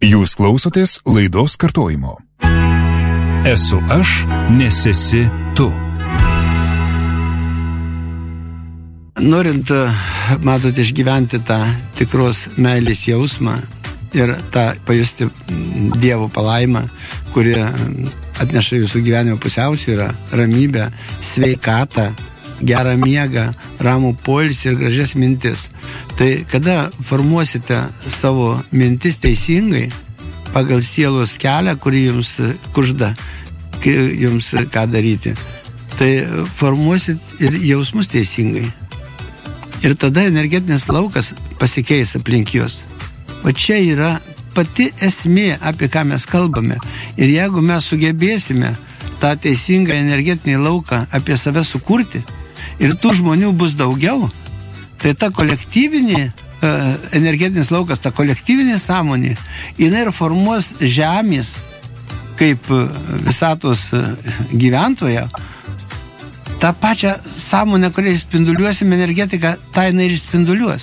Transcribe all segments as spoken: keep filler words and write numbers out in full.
Jūs klausotės laidos kartojimo. Esu aš, nes esi tu. Norint, matot, išgyventi tą tikros meilės jausmą ir tą pajusti Dievo palaimą, kuri atneša jūsų gyvenimo pusiausvyrą, ramybę, sveikatą, gerą miegą, ramų poilsį ir gražias mintis. Tai kada formuosite savo mintis teisingai, pagal sielos kelią, kurį jums kužda, jums ką daryti, tai formuosit ir jausmus teisingai. Ir tada energetinis laukas pasikeis aplink jūs. O čia yra pati esmė, apie ką mes kalbame. Ir jeigu mes sugebėsime tą teisingą energetinį lauką apie save sukurti, ir tų žmonių bus daugiau, tai ta kolektyvinė uh, energetinis laukas, ta kolektyvinė sąmonė, jinai ir formuos žemės kaip uh, visatos uh, gyventoja, tą pačią sąmonę, kurią spinduliuosim energetiką, tą jinai ir spinduliuos.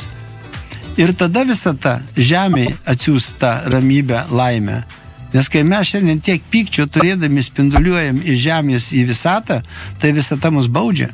Ir tada visata žemė atsiūs tą ramybę, laimę. Nes kai mes šiandien tiek pykčio turėdami spinduliuojam iš žemės į visatą, tai visata mus baudžia.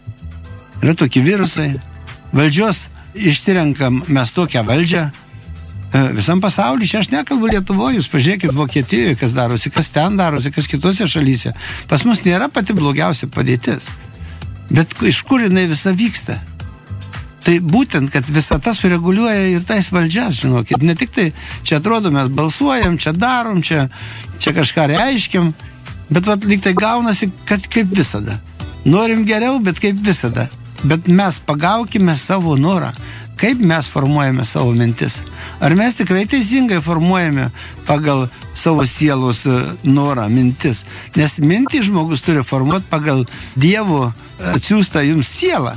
Yra tokie virusai, valdžios išsirenkam mes tokią valdžią visam pasaulyje. Čia aš nekalbu Lietuvoje, jūs pažiūrėkit Vokietijoje, kas darosi, kas ten darosi, kas kitose šalyse. Pas mus nėra pati blogiausia padėtis. Bet iš kur jinai visa vyksta? Tai būtent, kad visata sureguliuoja ir tais valdžias, žinokit. Ne tik tai čia atrodo, mes balsuojam, čia darom, čia, čia kažką reiškiam, bet vat lyg tai gaunasi, kad kaip visada. Norim geriau, bet kaip visada. Bet mes pagaukime savo norą. Kaip mes formuojame savo mintis? Ar mes tikrai teisingai formuojame pagal savo sielos norą, mintis? Nes mintį žmogus turi formuoti pagal Dievo atsiųstą jums sielą.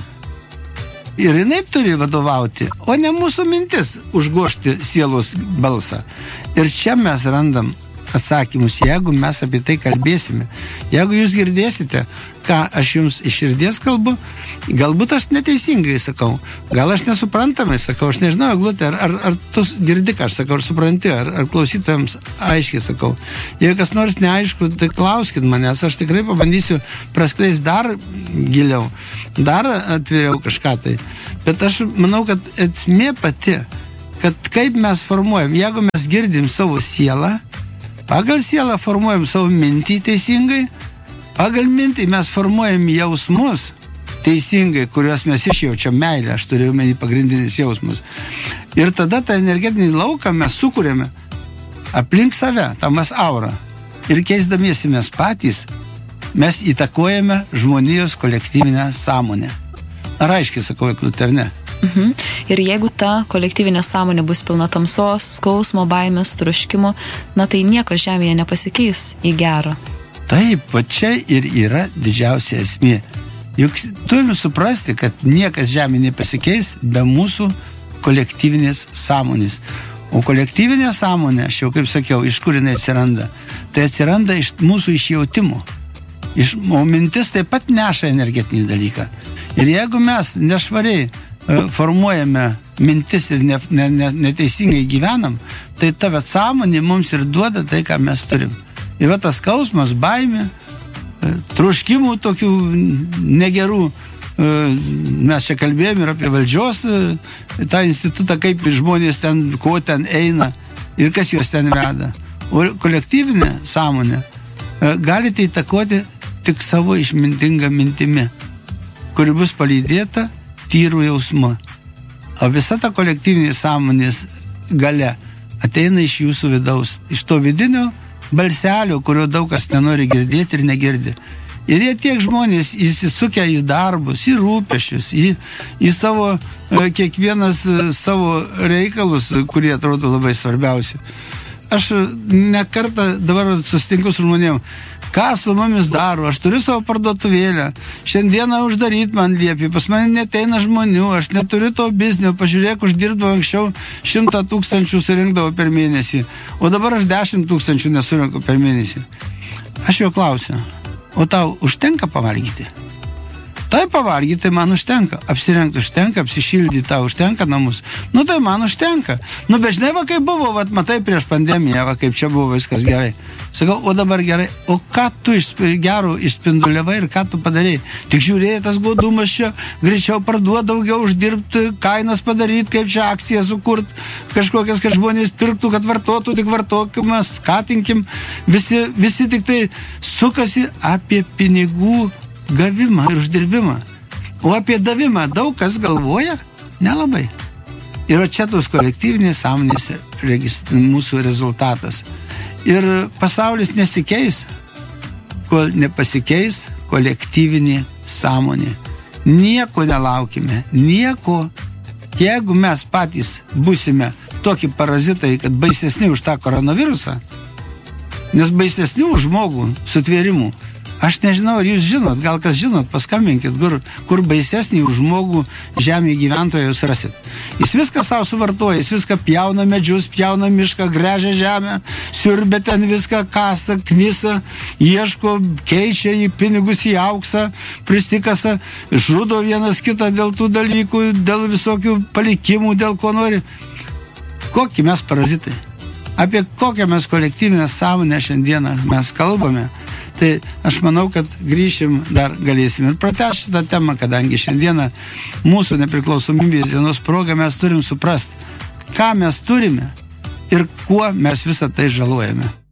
Ir jinai turi vadovauti, o ne mūsų mintis užgožti sielos balsą. Ir čia mes randam atsakymus, jeigu mes apie tai kalbėsime. Jeigu jūs girdėsite, ką aš jums iš širdies kalbu, galbūt aš neteisingai sakau, gal aš nesuprantamai sakau, aš nežinau, Eglutė, ar, ar, ar tu girdi, ką aš sakau, ar supranti, ar, ar klausytojams aiškiai sakau. Jeigu kas nors neaišku, tai klauskit manęs, aš tikrai pabandysiu praskleis dar giliau, dar atviriau kažką tai. Bet aš manau, kad esmė pati, kad kaip mes formuojam, jeigu mes girdim savo sielą, pagal sielą formuojam savo mintį teisingai, pagal mintį mes formuojam jausmus teisingai, kuriuos mes išjaučiam meilę, aš turiu omeny pagrindinis jausmus. Ir tada tą energetinį lauką mes sukūrėme aplink save, tą mes aurą. Ir keisdamiesi mes patys, mes įtakojame žmonijos kolektyvinę sąmonę. Ar aiškiai sakau, Eglutė, ar ne? Mhm. Ir jeigu ta kolektyvinė sąmonė bus pilna tamsos, skausmo, baimės, troškimo, na tai niekas žemėje nepasikeis į gerą. Taip, o čia ir yra didžiausia esmė. Juk turime suprasti, kad niekas žemėje nepasikeis be mūsų kolektyvinės sąmonės. O kolektyvinė sąmonė, aš jau kaip sakiau, iš kur jinai atsiranda? Tai atsiranda iš mūsų išjautimo. Iš, o mintis taip pat neša energetinį dalyką. Ir jeigu mes nešvariai formuojame mintis ir ne, ne, ne, neteisingai gyvenam, tai tave sąmonė mums ir duoda tai, ką mes turim. Ir va tas skausmas, baimė, troškimų tokių negerų, mes čia kalbėjome ir apie valdžios tą institutą, kaip žmonės ten, ko ten eina ir kas juos ten veda. O kolektyvinė sąmonė galite įtakoti tik savo išmintingą mintimi, kuri bus palydėta tyrų jausmu. O visa ta kolektyvinė sąmonės galia ateina iš jūsų vidaus, iš to vidinio balselio, kurio daug kas nenori girdėti ir negirdi. Ir jie tiek žmonės įsisukia į darbus, į rūpesčius, į, į savo, kiekvienas savo reikalus, kurie atrodo labai svarbiausi. Aš ne kartą dabar susitinku su žmonėm, ką su mumis daro, aš turiu savo parduotuvėlę, šiandieną uždaryt man liepė, pas mane neteina žmonių, aš neturiu to biznio, pažiūrėk, uždirbdavau anksčiau šimtą tūkstančių surinkdavau per mėnesį, o dabar aš dešimt tūkstančių nesurinku per mėnesį. Aš jo klausiu, o tau užtenka pavalgyti? Tai pavalgyti, tai man užtenka. Apsirengti užtenka, apsišildyti tą užtenka namus. Nu, tai man užtenka. Nu, bet žinai, va, kaip buvo, va, matai, prieš pandemiją, va, kaip čia buvo viskas gerai. Sakau, o dabar gerai, o ką tu iš gerų išspinduliavai ir ką tu padarėjai? Tik žiūrėjai, tas godumas čia, greičiau parduoti, daugiau uždirbti, kainas padaryti, kaip čia akciją sukurti, kažkokias, kad žmonės pirktų, kad vartotų, tik vartokim, skatinkim. Visi, visi tik tai sukasi apie pinigų gavimą ir uždirbimą. O apie davimą daug kas galvoja? Nelabai. Ir čia tos kolektyvinės sąmonės mūsų rezultatas. Ir pasaulis nesikeis, kol nepasikeis kolektyvinė sąmonė. Nieko nelaukime, nieko. Jeigu mes patys būsime tokie parazitai, kad baisesni už tą koronavirusą, nes baisesni už žmogų sutvėrimų, aš nežinau, ar jūs žinot, gal kas žinot, paskambinkit, kur, kur baisesnį už žmogų žemėje gyventoją jūs rasit. Jis viską savo suvartoja, jis viską pjauna medžius, pjauna mišką, gręžia žemę, siurbia ten viską, kasa, knisa, ieško, keičia į pinigus, į auksą, pristikasa, žudo vienas kitą dėl tų dalykų, dėl visokių palikimų, dėl ko nori. Kokie mes parazitai? Apie kokią mes kolektyvinę sąmonę šiandieną mes kalbame? Tai aš manau, kad grįšim, dar galėsim ir pratęsti šitą temą, kadangi šiandieną mūsų nepriklausomybės dienos proga mes turim suprasti, ką mes turime ir kuo mes visą tai žalojame.